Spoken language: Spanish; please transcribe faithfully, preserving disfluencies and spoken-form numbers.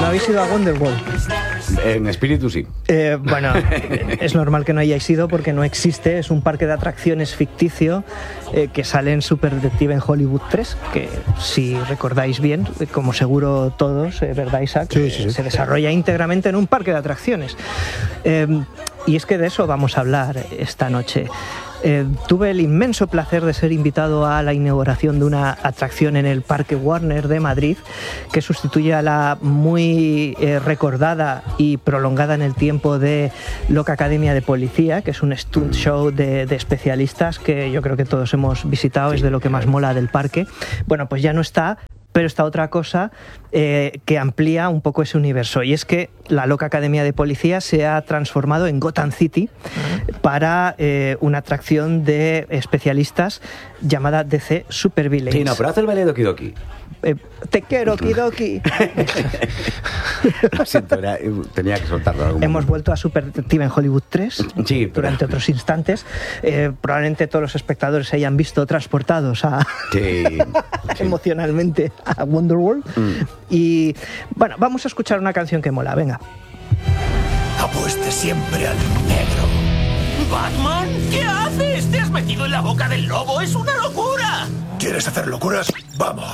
no habéis ido a Wonderworld. En espíritu sí. Eh, bueno, es normal que no hayáis ido porque no existe. Es un parque de atracciones ficticio eh, que sale en Super Detective en Hollywood tres, que si recordáis bien, como seguro todos, eh, ¿verdad, Isaac? Sí, sí, sí. Se desarrolla íntegramente en un parque de atracciones. Eh, y es que de eso vamos a hablar esta noche. Eh, tuve el inmenso placer de ser invitado a la inauguración de una atracción en el Parque Warner de Madrid que sustituye a la muy eh, recordada y prolongada en el tiempo de Loca Academia de Policía, que es un stunt show de, de especialistas que yo creo que todos hemos visitado, es de lo que más mola del parque. Bueno, pues ya no está, pero está otra cosa eh, que amplía un poco ese universo, y es que la Loca Academia de Policía se ha transformado en Gotham City para eh, una atracción de especialistas llamada D C Super Villains. Sí, no, pero haz el baile de Doki Doki. Eh, te quiero, Kidoki. Lo siento, era, tenía que soltarlo. Algún Hemos momento. vuelto a Super Detective en Hollywood tres Sí, pero... durante otros instantes. Eh, probablemente todos los espectadores se hayan visto transportados a... Sí, sí. emocionalmente a Wonderworld. Mm. Y bueno, vamos a escuchar una canción que mola, venga. Apueste siempre al negro. ¡Batman! ¿Qué haces? ¡Te has metido en la boca del lobo! ¡Es una locura! ¿Quieres hacer locuras? Vamos.